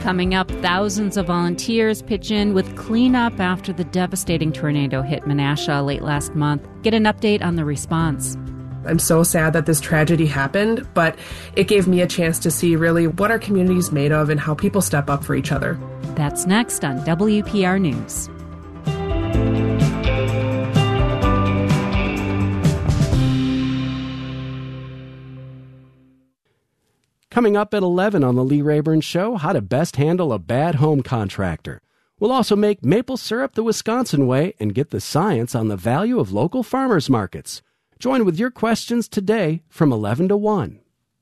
Coming up, thousands of volunteers pitch in with cleanup after the devastating tornado hit Menasha late last month. Get an update on the response. I'm so sad that this tragedy happened, but it gave me a chance to see really what our community is made of and how people step up for each other. That's next on WPR News. Coming up at 11 on the Lee Rayburn Show, how to best handle a bad home contractor. We'll also make maple syrup the Wisconsin way and get the science on the value of local farmers markets. Join with your questions today from 11 to 1.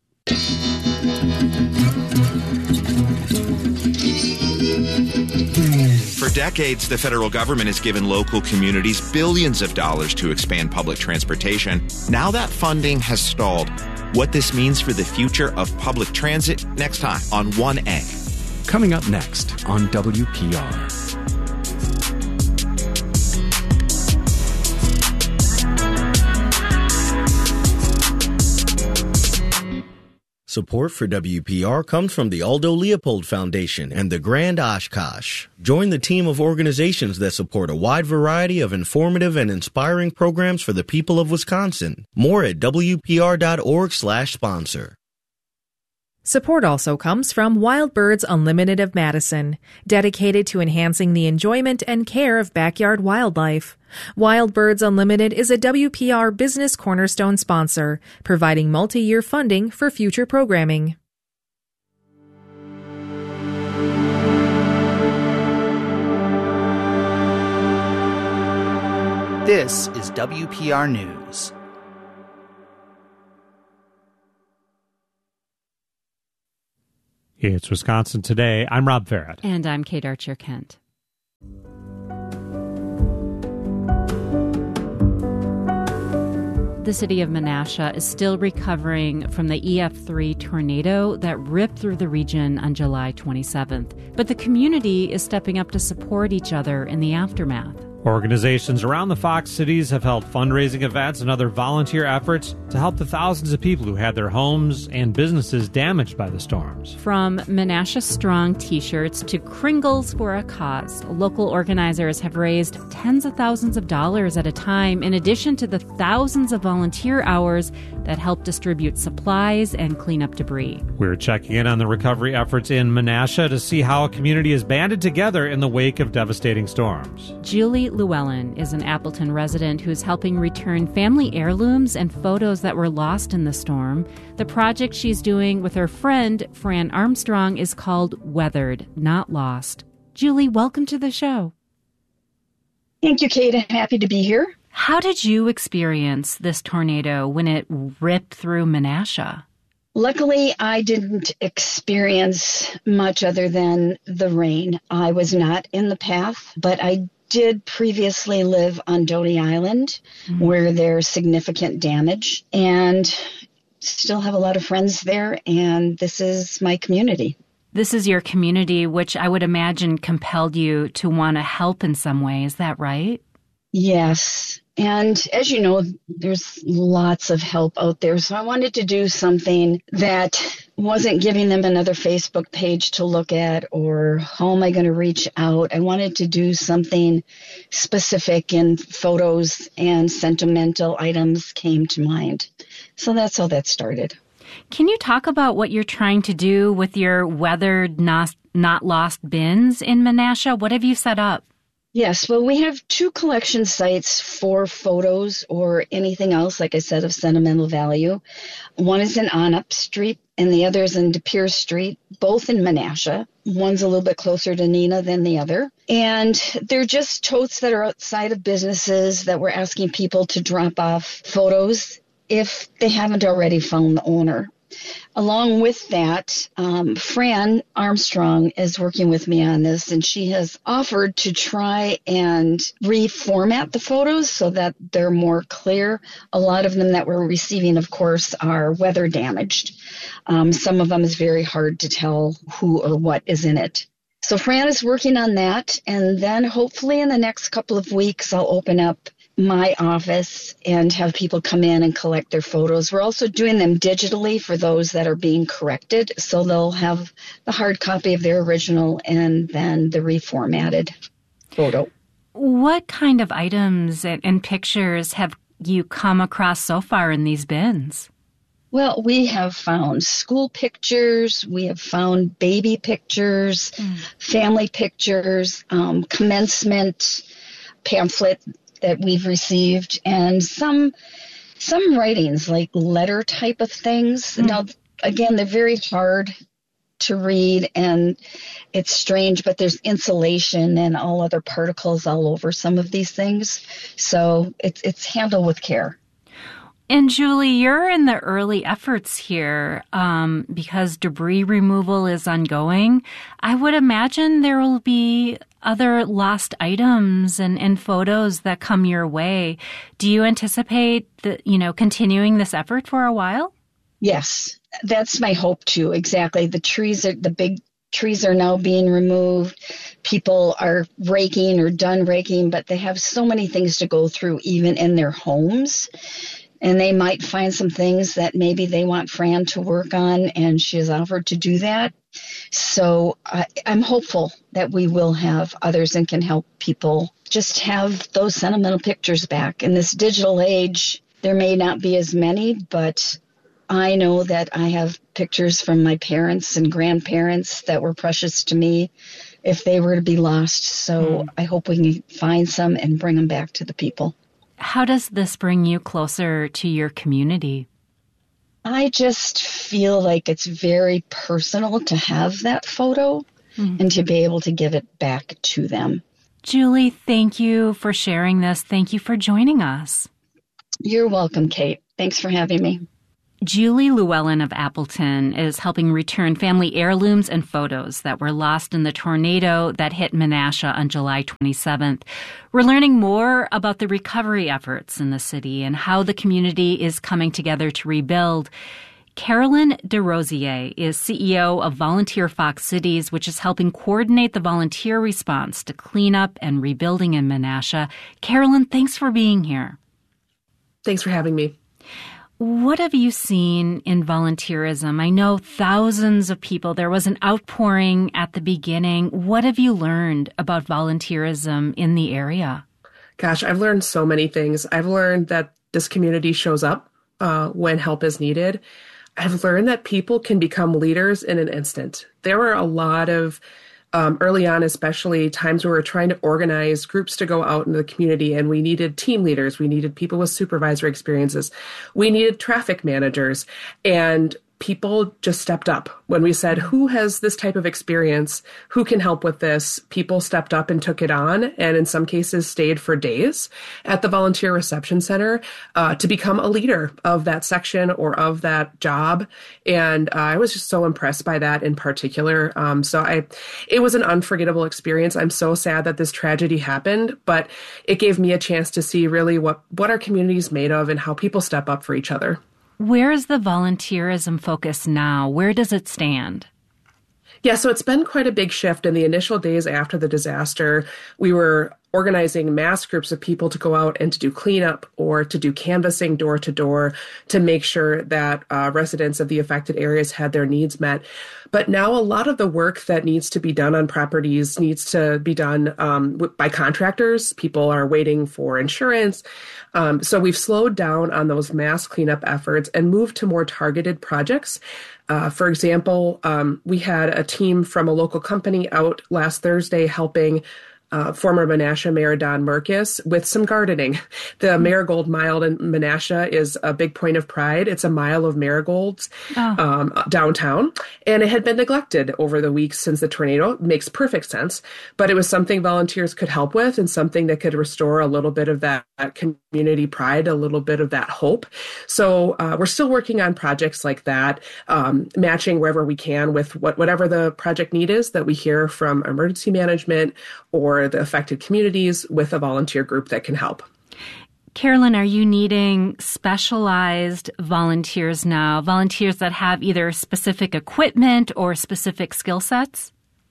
For decades, the federal government has given local communities billions of dollars to expand public transportation. Now that funding has stalled. What this means for the future of public transit next time on 1A. Coming up next on WPR. Support for WPR comes from the Aldo Leopold Foundation and the Grand Oshkosh. Join the team of organizations that support a wide variety of informative and inspiring programs for the people of Wisconsin. More at WPR.org/sponsor. Support also comes from Wild Birds Unlimited of Madison, dedicated to enhancing the enjoyment and care of backyard wildlife. Wild Birds Unlimited is a WPR Business Cornerstone sponsor, providing multi-year funding for future programming. This is WPR News. It's Wisconsin Today. I'm Rob Farrett. And I'm Kate Archer-Kent. The city of Menasha is still recovering from the EF3 tornado that ripped through the region on July 27th. But the community is stepping up to support each other in the aftermath. Organizations around the Fox cities have held fundraising events and other volunteer efforts to help the thousands of people who had their homes and businesses damaged by the storms. From Menasha Strong t-shirts to Kringles for a Cause, local organizers have raised tens of thousands of dollars at a time, in addition to the thousands of volunteer hours that help distribute supplies and clean up debris. We're checking in on the recovery efforts in Menasha to see how a community has banded together in the wake of devastating storms. Julie Llewellyn is an Appleton resident who's helping return family heirlooms and photos that were lost in the storm. The project she's doing with her friend, Fran Armstrong, is called Weathered, Not Lost. Julie, welcome to the show. Thank you, Kate. I'm happy to be here. How did you experience this tornado when it ripped through Menasha? Luckily, I didn't experience much other than the rain. I was not in the path, but I did previously live on Doney Island, where there's significant damage, and still have a lot of friends there, and this is my community. This is your community, which I would imagine compelled you to want to help in some way. Is that right? Yes. And as you know, there's lots of help out there. So I wanted to do something that wasn't giving them another Facebook page to look at or how am I going to reach out. I wanted to do something specific, and photos and sentimental items came to mind. So that's how that started. Can you talk about what you're trying to do with your Weathered, Not Lost bins in Menasha? What have you set up? Yes, well, we have two collection sites for photos or anything else, like I said, of sentimental value. One is in On-Up Street, and the other is in De Pere Street, both in Menasha. One's a little bit closer to Neenah than the other. And they're just totes that are outside of businesses that we're asking people to drop off photos if they haven't already found the owner. Along with that, Fran Armstrong is working with me on this, and she has offered to try and reformat the photos so that they're more clear. A lot of them that we're receiving, of course, are weather damaged. Some of them is very hard to tell who or what is in it. So Fran is working on that, and then hopefully in the next couple of weeks, I'll open up my office and have people come in and collect their photos. We're also doing them digitally for those that are being corrected. So they'll have the hard copy of their original and then the reformatted photo. What kind of items and pictures have you come across so far in these bins? Well, we have found school pictures, we have found baby pictures, family pictures, commencement pamphlet that we've received, and some writings, like letter type of things. Now, again, they're very hard to read, and it's strange, but there's insulation and all other particles all over some of these things. So it's handled with care. And Julie, you're in the early efforts here because debris removal is ongoing. I would imagine there will be other lost items and photos that come your way. Do you anticipate continuing this effort for a while? Yes, that's my hope too. Exactly. The big trees are now being removed. People are raking or done raking, but they have so many things to go through even in their homes. And they might find some things that maybe they want Fran to work on, and she has offered to do that. So I'm hopeful that we will have others and can help people just have those sentimental pictures back. In this digital age, there may not be as many, but I know that I have pictures from my parents and grandparents that were precious to me if they were to be lost. So I hope we can find some and bring them back to the people. How does this bring you closer to your community? I just feel like it's very personal to have that photo and to be able to give it back to them. Julie, thank you for sharing this. Thank you for joining us. You're welcome, Kate. Thanks for having me. Julie Llewellyn of Appleton is helping return family heirlooms and photos that were lost in the tornado that hit Menasha on July 27th. We're learning more about the recovery efforts in the city and how the community is coming together to rebuild. Carolyn DeRosier is CEO of Volunteer Fox Cities, which is helping coordinate the volunteer response to cleanup and rebuilding in Menasha. Carolyn, thanks for being here. Thanks for having me. What have you seen in volunteerism? I know thousands of people. There was an outpouring at the beginning. What have you learned about volunteerism in the area? Gosh, I've learned so many things. I've learned that this community shows up when help is needed. I've learned that people can become leaders in an instant. There were a lot of early on, especially times where we were trying to organize groups to go out into the community, and we needed team leaders. We needed people with supervisory experiences. We needed traffic managers, and people just stepped up. When we said, who has this type of experience? Who can help with this? People stepped up and took it on, and in some cases stayed for days at the Volunteer Reception Center to become a leader of that section or of that job. And I was just so impressed by that in particular. It was an unforgettable experience. I'm so sad that this tragedy happened, but it gave me a chance to see really what our community is made of and how people step up for each other. Where is the volunteerism focus now? Where does it stand? Yeah, so it's been quite a big shift. In the initial days after the disaster, we were organizing mass groups of people to go out and to do cleanup or to do canvassing door to door to make sure that residents of the affected areas had their needs met. But now a lot of the work that needs to be done on properties needs to be done by contractors. People are waiting for insurance. So we've slowed down on those mass cleanup efforts and moved to more targeted projects. For example, we had a team from a local company out last Thursday helping former Menasha Mayor Don Merkis with some gardening. The Marigold Mile in Menasha is a big point of pride. It's a mile of marigolds downtown, and it had been neglected over the weeks since the tornado. It makes perfect sense, but it was something volunteers could help with and something that could restore a little bit of that community pride, a little bit of that hope. So we're still working on projects like that, matching wherever we can with whatever the project need is that we hear from emergency management or the affected communities with a volunteer group that can help. Carolyn, are you needing specialized volunteers now, volunteers that have either specific equipment or specific skill sets?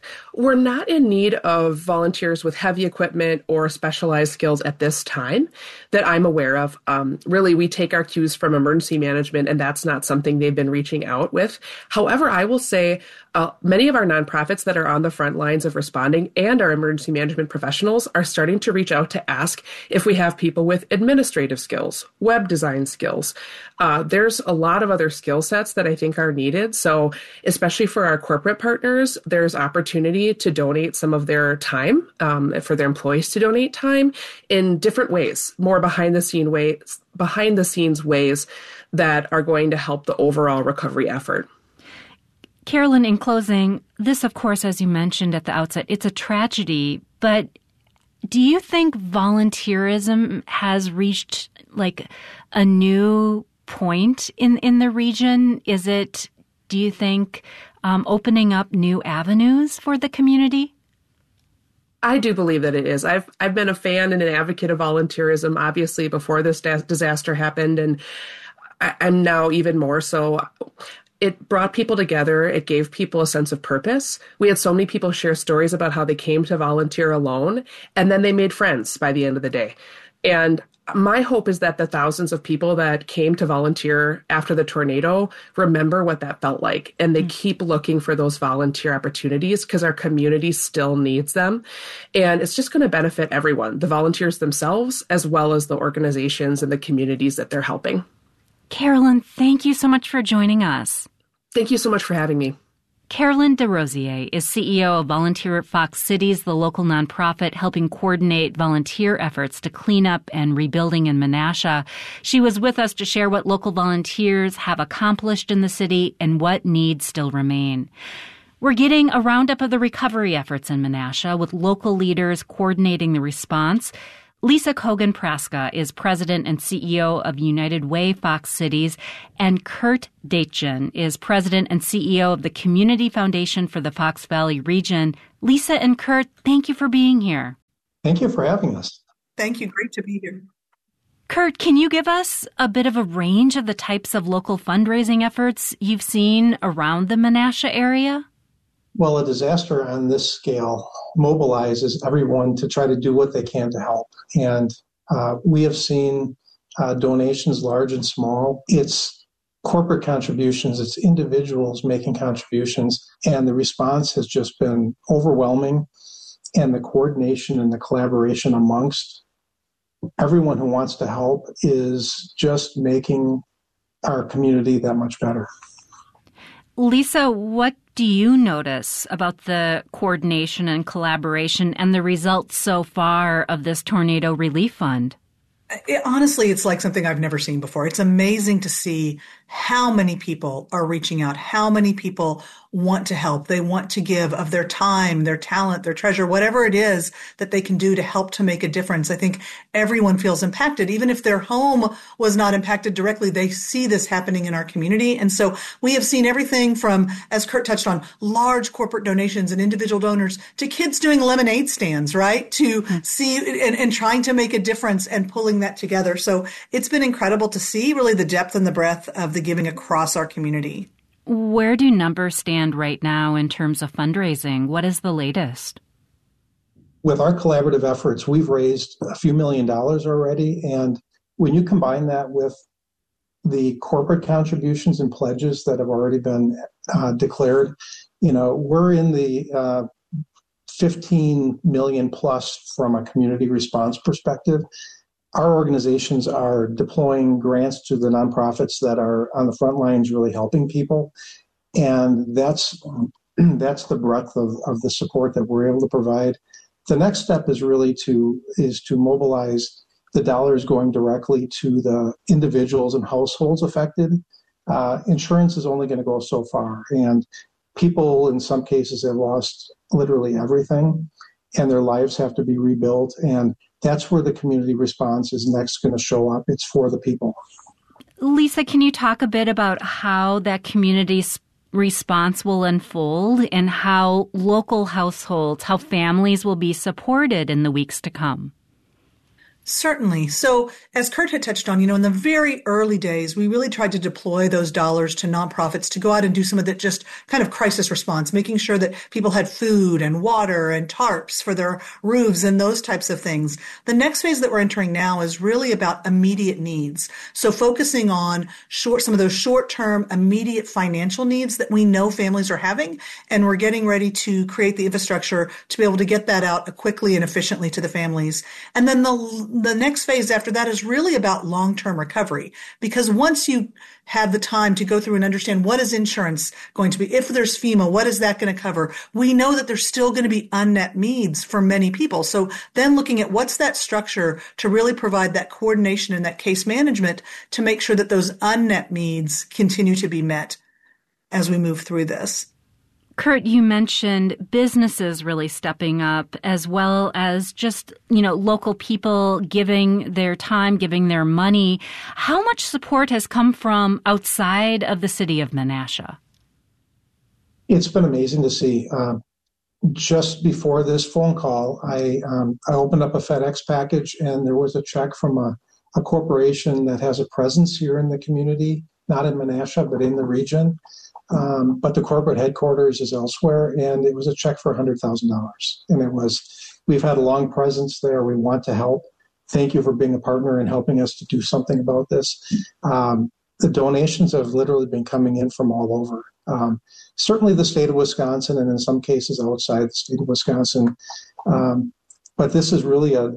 We're not in need of volunteers with heavy equipment or specialized skills at this time that I'm aware of. Really, we take our cues from emergency management, and that's not something they've been reaching out with. However, I will say many of our nonprofits that are on the front lines of responding and our emergency management professionals are starting to reach out to ask if we have people with administrative skills, web design skills. There's a lot of other skill sets that I think are needed. So especially for our corporate partners, there's opportunity to donate some of their time, for their employees to donate time in different ways, more behind the scenes ways that are going to help the overall recovery effort. Carolyn, in closing, this, of course, as you mentioned at the outset, it's a tragedy, but do you think volunteerism has reached like a new point in the region? Do you think, opening up new avenues for the community? I do believe that it is. I've been a fan and an advocate of volunteerism, obviously, before this disaster happened, and I'm now even more so. It brought people together. It gave people a sense of purpose. We had so many people share stories about how they came to volunteer alone, and then they made friends by the end of the day. And my hope is that the thousands of people that came to volunteer after the tornado remember what that felt like, and they keep looking for those volunteer opportunities because our community still needs them. And it's just going to benefit everyone, the volunteers themselves, as well as the organizations and the communities that they're helping. Carolyn, thank you so much for joining us. Thank you so much for having me. Carolyn DeRosier is CEO of Volunteer at Fox Cities, the local nonprofit helping coordinate volunteer efforts to clean up and rebuilding in Menasha. She was with us to share what local volunteers have accomplished in the city and what needs still remain. We're getting a roundup of the recovery efforts in Menasha with local leaders coordinating the response. Lisa Kogan-Praska is president and CEO of United Way Fox Cities, and Kurt Daetjen is president and CEO of the Community Foundation for the Fox Valley region. Lisa and Kurt, thank you for being here. Thank you for having us. Thank you. Great to be here. Kurt, can you give us a bit of a range of the types of local fundraising efforts you've seen around the Menasha area? Well, a disaster on this scale mobilizes everyone to try to do what they can to help. And we have seen donations large and small. It's corporate contributions, it's individuals making contributions, and the response has just been overwhelming. And the coordination and the collaboration amongst everyone who wants to help is just making our community that much better. Lisa, what do you notice about the coordination and collaboration and the results so far of this tornado relief fund? Honestly, it's like something I've never seen before. It's amazing to see how many people are reaching out, how many people want to help. They want to give of their time, their talent, their treasure, whatever it is that they can do to help to make a difference. I think everyone feels impacted. Even if their home was not impacted directly, they see this happening in our community. And so we have seen everything from, as Kurt touched on, large corporate donations and individual donors to kids doing lemonade stands, right? To see and trying to make a difference and pulling that together. So it's been incredible to see really the depth and the breadth of the giving across our community. Where do numbers stand right now in terms of fundraising? What is the latest? With our collaborative efforts, we've raised a few $1 million already. And when you combine that with the corporate contributions and pledges that have already been declared, we're in the 15 million plus from a community response perspective. Our organizations are deploying grants to the nonprofits that are on the front lines really helping people. And that's the breadth of the support that we're able to provide. The next step is really to mobilize the dollars going directly to the individuals and households affected. Insurance is only going to go so far. And people in some cases have lost literally everything, and their lives have to be rebuilt. And that's where the community response is next going to show up. It's for the people. Lisa, can you talk a bit about how that community response will unfold and how local households, how families will be supported in the weeks to come? Certainly. So as Kurt had touched on, in the very early days, we really tried to deploy those dollars to nonprofits to go out and do some of that just kind of crisis response, making sure that people had food and water and tarps for their roofs and those types of things. The next phase that we're entering now is really about immediate needs. So focusing on some of those short-term immediate financial needs that we know families are having, and we're getting ready to create the infrastructure to be able to get that out quickly and efficiently to the families. And then the next phase after that is really about long-term recovery, because once you have the time to go through and understand what is insurance going to be, if there's FEMA, what is that going to cover? We know that there's still going to be unmet needs for many people. So then looking at what's that structure to really provide that coordination and that case management to make sure that those unmet needs continue to be met as we move through this. Kurt, you mentioned businesses really stepping up, as well as just, local people giving their time, giving their money. How much support has come from outside of the city of Menasha? It's been amazing to see. Just before this phone call, I opened up a FedEx package, and there was a check from a corporation that has a presence here in the community, not in Menasha, but in the region. But the corporate headquarters is elsewhere, and it was a check for $100,000. And we've had a long presence there. We want to help. Thank you for being a partner and helping us to do something about this. The donations have literally been coming in from all over. Certainly the state of Wisconsin, and in some cases outside the state of Wisconsin. But this is really a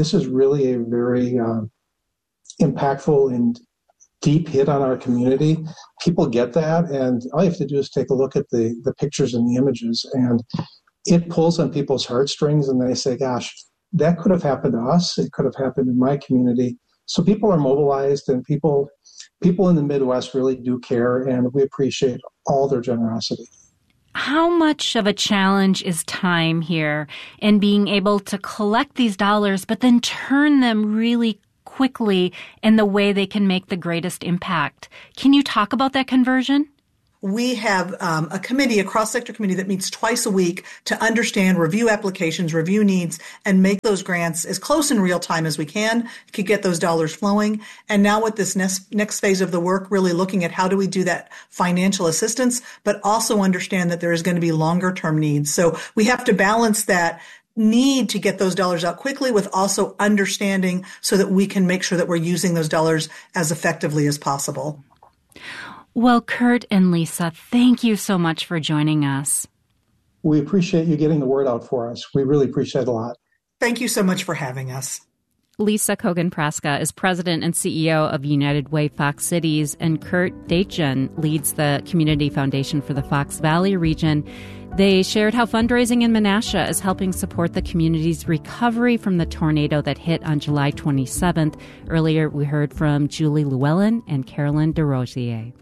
very impactful and deep hit on our community. People get that, and all you have to do is take a look at the pictures and the images, and it pulls on people's heartstrings, and they say, gosh, that could have happened to us. It could have happened in my community. So people are mobilized, and people in the Midwest really do care, and we appreciate all their generosity. How much of a challenge is time here in being able to collect these dollars, but then turn them really quickly in the way they can make the greatest impact? Can you talk about that conversion? We have a committee, a cross-sector committee that meets twice a week to understand, review applications, review needs, and make those grants as close in real time as we can to get those dollars flowing. And now with this next phase of the work, really looking at how do we do that financial assistance, but also understand that there is going to be longer-term needs. So we have to balance that need to get those dollars out quickly with also understanding so that we can make sure that we're using those dollars as effectively as possible. Well, Kurt and Lisa, thank you so much for joining us. We appreciate you getting the word out for us. We really appreciate it a lot. Thank you so much for having us. Lisa Kogan-Praska is president and CEO of United Way Fox Cities, and Kurt Daetjen leads the Community Foundation for the Fox Valley region. They shared how fundraising in Menasha is helping support the community's recovery from the tornado that hit on July 27th. Earlier, we heard from Julie Llewellyn and Carolyn DeRosier.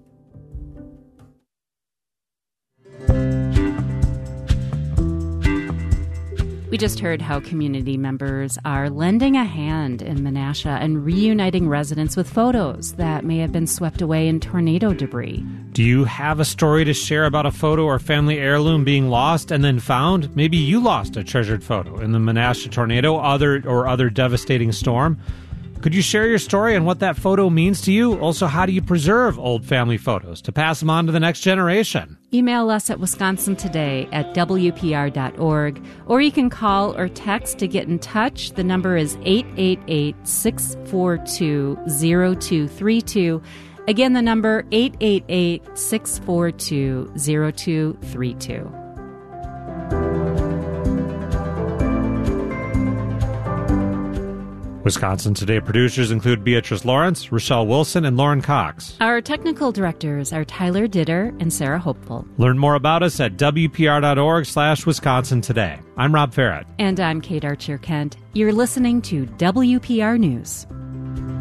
We just heard how community members are lending a hand in Menasha and reuniting residents with photos that may have been swept away in tornado debris. Do you have a story to share about a photo or family heirloom being lost and then found? Maybe you lost a treasured photo in the Menasha tornado or other devastating storm. Could you share your story and what that photo means to you? Also, how do you preserve old family photos to pass them on to the next generation? Email us at wisconsintoday@wpr.org, or you can call or text to get in touch. The number is 888-642-0232. Again, the number 888-642-0232. Wisconsin Today producers include Beatrice Lawrence, Rochelle Wilson, and Lauren Cox. Our technical directors are Tyler Ditter and Sarah Hopeful. Learn more about us at WPR.org/Wisconsin Today. I'm Rob Farrett. And I'm Kate Archer-Kent. You're listening to WPR News.